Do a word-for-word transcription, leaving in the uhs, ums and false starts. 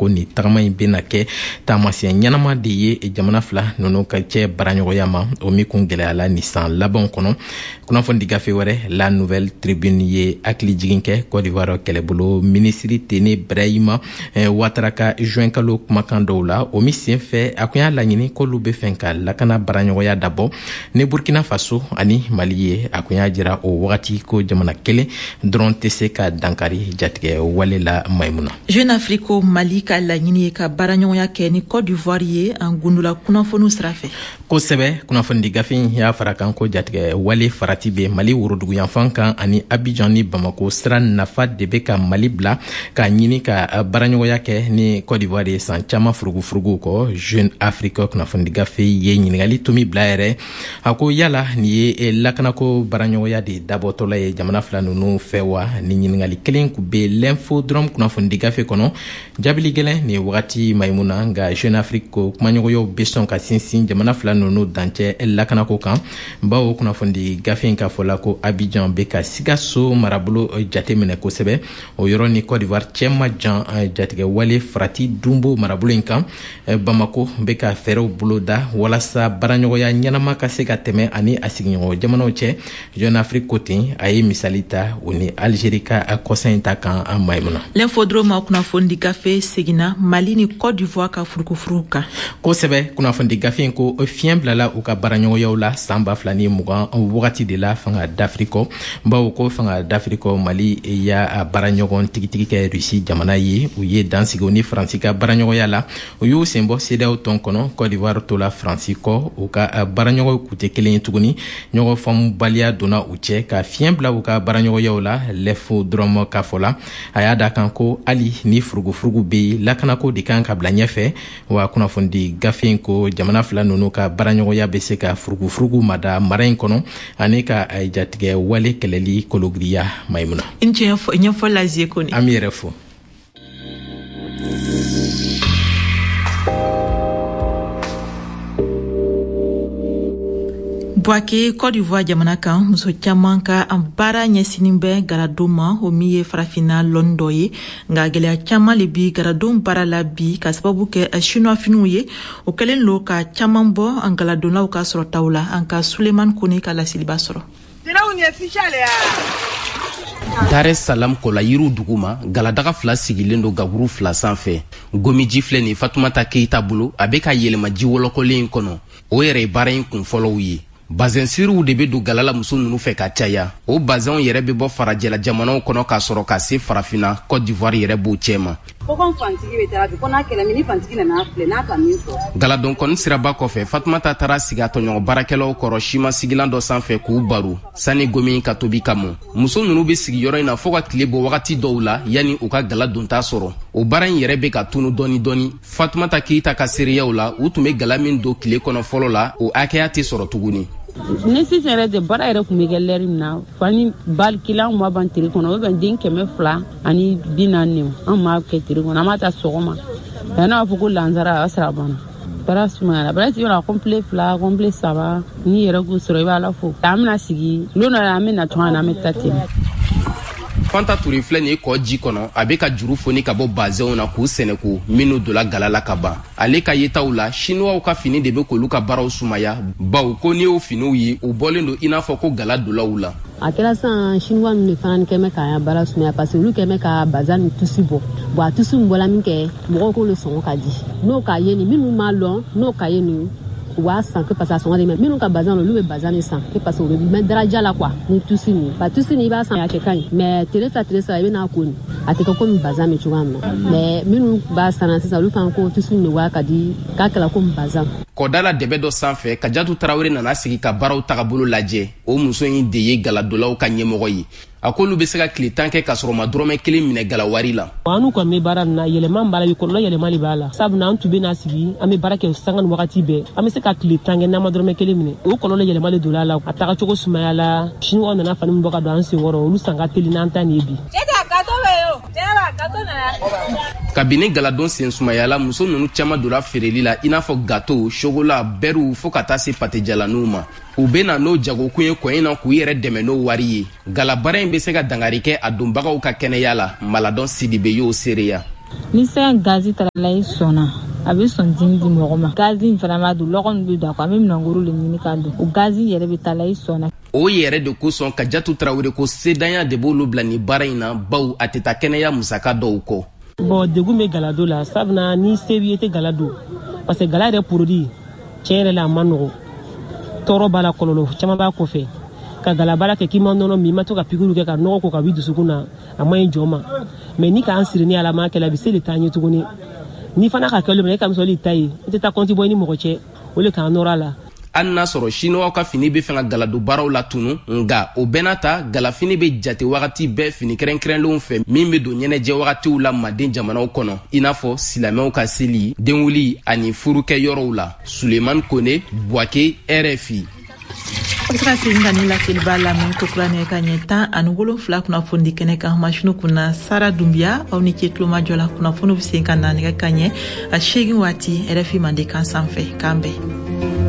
ko ni tagama in bena kɛ taamasiɲɛ ɲɛnama de ye jamana fila ninnu ka cɛ baraɲɔgɔnya ma o min kun gwɛlɛyala ni san labanw kɔnɔ. Kunnafoni gafe wɛrɛ La Nouvelle Tribune ye hakili jigin kɛ Côte d'Ivoire kɛlɛbolo minisiri Tene Brahima eh, Ouattara ka juin kalo kumakan dɔw la o min sen fɛ a kun y'a laɲini k'olu bɛ fɛn ka lakana baraɲɔgɔnya dabɔ ni Burkina Faso ani Mali ye. A kun y'a jira o wagati ko jamana kelen dɔrɔn tɛ se ka dankari jatigɛ wale la Maimuna. Jeune Afrique Mali ka laɲini ye ka baraɲɔgɔnya kɛ ni Côte d'Ivoire ye an gundula kunnafoniw sira fɛ. Kosɛbɛ kunnafoni gafe y'a fara kan ko jatigɛ wale farati bɛ Mali woroduguyanfan kan ani Abidjan ni Bamako sira nafa de bɛ ka Mali bila ka ɲini ka baraɲɔgɔnya kɛ ni Côte d'Ivoire ye san caman furugufurugu kɔ. Jeune Afrique kunnafoni gafe ye ɲininkali tumi bila yɛrɛ a ko yala ni ye lakanako baraɲɔgɔnya de dabɔtɔla ye jamana fila ninnu fɛ wa? Ni ɲininkali kelen kun bɛ l'info dɔrɔn kunnafoni gafe kɔnɔ. Jabili gɛlɛn ni wagati Maimuna nka Jeune Afrique ko kumaɲɔgɔnyaw bɛ sɔn ka sinsin jamana fila ninnu dancɛ lakanako kan bawo kunnafoni gafe in ka fɔla ko Abidjan bɛ ka Sikaso marabolo jate minɛ kosɛbɛ. O yɔrɔ ni Côte d'Ivoire cɛ ma jan jatigɛ wale farati dunbo marabolo in kan. Bamako bɛ ka fɛɛrɛw bolo da walasa baraɲɔgɔnya ɲɛnama ka se ka tɛmɛ ani a sigiɲɔgɔn jamanaw cɛ. Jeune Afrique ko ten a ye misali ta o ni Algérie ka kɔsa in ta kan an Maimuna. L'info dɔrɔn kunnafoni gafe seginna Mali ni Côte d'Ivoire ka furugufurugu kan. Kosɛbɛ kunnafoni gafe in ko fiɲɛ bilala u ka baraɲɔgɔnyaw la san ba fila ni mugan wagati de la fanga d'Afrique bawo ko fanga d'Afrique Mali y'a baraɲɔgɔn tigitigi kɛ Russie jamana ye. U ye dansigi ni Faransi ka baraɲɔgɔnya la u y'u sen bɔ C D A O tɔn kɔnɔ. Côte d'Ivoire tola Faransi kɔ u ka baraɲɔgɔnw kun tɛ kelen ye tuguni. ɲɔgɔn faamubaliya donna u cɛ ka fiɲɛ bila u ka baraɲɔgɔnyaw la. L'info dɔrɔn ka fɔ la a y'a da kan ko hali ni furugufurugu bɛ yen lakanako de kan ka bila ɲɛfɛ wa kunnafoni gafe in ko jamana fila ninnu ka baraɲɔgɔnya bɛ se ka furugufurugu mada mara in kɔnɔ ani ka jatigɛ wale kɛlɛli kologiriya Maimuna. Ɲɛfɔ la Zeko ni. An b'i yɛrɛ fo. Boake Côte d'Ivoire jamana kan muso caman ka an baara ɲɛsinin bɛ galadon ma o min ye farafina lɔnni dɔ ye nka gɛlɛya caman le bi galadon baara la bi ka sababu kɛ chinois finiw ye o kɛlen lo ka caman bɔ an galadonnaw ka sɔrɔtaw la an ka Suleman Kone ka lasiliba sɔrɔ. Dar es Salaam kola yiru duguma galadaga fila sigilen do gaburu fila sanfɛ. Gomiji filɛ ni Fatumata Keita bolo a bɛ ka yɛlɛma ji wɔlɔkɔlen in kɔnɔ. O yɛrɛ ye baara in kun fɔlɔw ye. Bazin siriw de bɛ don galala muso ninnu fɛ ka caya. O bazin yɛrɛ bɛ bɔ farajɛla jamanaw kɔnɔ ka sɔrɔ ka se farafina Côte d'Ivoire yɛrɛ b'o cɛ ma. Galadon kɔni siraba kɔfɛ Fatumata taara sigi a tɔɲɔgɔn baarakɛlaw kɔrɔ sima sigilan dɔ sanfɛ k'u baro sani gomi ka tobi ka mɔ. Muso ninnu bɛ sigi yɔrɔ in na fo ka tile bɔ wagati dɔw la yanni u ka gala donta sɔrɔ. O baara in yɛrɛ bɛ ka tunu dɔɔni dɔɔni. Fatumata Keita ka seereyaw la u tun bɛ gala min don tile kɔnɔ fɔlɔ la o hakɛya tɛ sɔrɔ tuguni. Ne sisan yɛrɛ de baara yɛrɛ kun bɛ kɛ lɛri min na fani bali kilan ma ban tiri kɔnɔ o bɛ den kɛmɛ fila ani bi naani an m'a kɛ tiri kɔnɔ an m'a ta sɔgɔma yanni a fɔ ko lansara a sira banna baara sumayara baara ti yɔrɔ complet fila complet saba ni yɛrɛ k'u sɔrɔ i b'a la fo an bɛna sigi lon dɔ la an bɛ na tɔn an bɛ taa ten. Fanta Touré filɛ ni kɔ ji kɔnɔ a bɛ ka juru foni ka bɔ bazɛnw na k'u sɛnɛko minnu dola galala ka ban. Ale ka yetaw la chinois ka fini de bɛ k'olu ka baaraw sumaya bawo ko ni y'o finiw ye u bɔlen don i n'a fɔ ko gala dolaw la. A kɛra san chinois ninnu fana kɛmɛ k'a baara sumaya parce que olu kɛmɛ ka bazan ni tusi bɔ bon a tusi min bɔla min kɛ mɔgɔw k'olu sɔngɔ ka di n'o ka ye nin minnu m'a lɔn n'o ka ye nin u b'a san que parce que a sɔngɔ de mɛ minnu ka bazan olu bɛ bazan de san que parce que u bɛ mɛn daraja la quoi ni tusi nin ba tusi nin i b'a san a kɛ ka ɲi mais tile fila tile saba i bɛ n'a ko nin a tɛ kɛ komi bazan bɛ cogoya min na mais minnu b'a san sisan olu kan ko tusi nin de waa ka di k'a kɛla komi bazan. Kɔdala dɛbɛ dɔ sanfɛ Kajatu Tarawele nana sigi ka baaraw tagabolo lajɛ o muso in de ye galadolaw ka ɲɛmɔgɔ ye. A ko olu bɛ se ka tile tan kɛ ka sɔrɔ ma dɔrɔmɛ kelen minɛ galawari la. Anu kɔni bɛ baara nin na yɛlɛma b'a la kɔnɔna yɛlɛma de b'a la sabula an tun bɛ na sigi an bɛ baara kɛ sanga ni wagati bɛɛ an bɛ se ka tile tan kɛ n'an ma dɔrɔmɛ kelen minɛ o kɔlɔlɔ yɛlɛma de donna a la a taga cogo sumaya la chinois nana fani min bɔ ka don an senkɔrɔ olu san ka teli n'an ta nin ye bi. Kabini galadon sen sumayala muso ninnu caman donna feereli la i n'a fɔ gâteau chocolat beurre fo ka taa se pâté-jalaniw ma. U bɛ na n'o jagokun ye kɔ in na k'u yɛrɛ dɛmɛ n'o wari ye. Galabara in bɛ se ka dangari kɛ a donbagaw ka kɛnɛya la Maladon Sidibe y'o seereya. ni sen gazi tarala i sona abi son dimi di mɔgɔ ma gazi in fana ma don lɔgɔ bi da ko an bɛ minɛnkuru le ɲini ka don o gazi yɛrɛ bɛ tala i sɔnna o yɛrɛ de kosɔn Kajatu Tarawele ko sedanya de b'olu bila ni baara in na baw a tɛ taa kɛnɛya musaka dɔw kɔ. Bon degun bɛ galado la sabula ni se b'i ye tɛ galado parce que gala yɛrɛ produit tiɲɛ yɛrɛ la a ma nɔgɔ tɔɔrɔ b'a la kɔlɔlɔ caman b'a kɔfɛ ka galabara kɛ k'i ma nɔnɔ min i ma to ka pikiriw kɛ ka nɔgɔ ko ka b'i dusukun na a ma ɲi jɔ ma mais ni k'an siri ni ala ma kɛla a bɛ se de taa ɲɛ tuguni ni fana ka kɛlo minɛ e ka misali ta ye i tɛ taa kɔnti bɔ i ni mɔgɔ cɛ o le k'an nɔrɔ a la. Hali n'a sɔrɔ Chinois ka fini bɛ fɛ ka galado baaraw la tunu nga o bɛɛ n'a ta galafini bɛ jate wagati bɛɛ fini kɛrɛnkɛrɛnlenw fɛ min bɛ don ɲɛnajɛ wagatiw la Manden jamanaw kɔnɔ i n'a fɔ silamɛw ka seli denwuli ani furukɛyɔrɔw la. Sulemani Kone, Buake, R F I. Sira singa ni la silba la min ko kurane ka ɲɛ tan ani wolonfila kunnafoni kɛnɛ kan masinu kunna Sara Dumbiya aw ni ce tuloma jɔ la kunnafoni bɛ sen ka na nɛgɛ ka ɲɛ a seegin waati R F I Manden kan sanfɛ k'an bɛn.